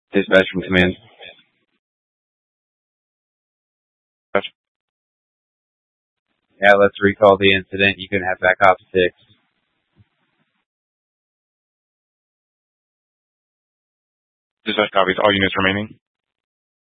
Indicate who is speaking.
Speaker 1: Dispatch from command. Yeah, let's recall the incident. You can have backup 6.
Speaker 2: Dispatch copies. All units remaining.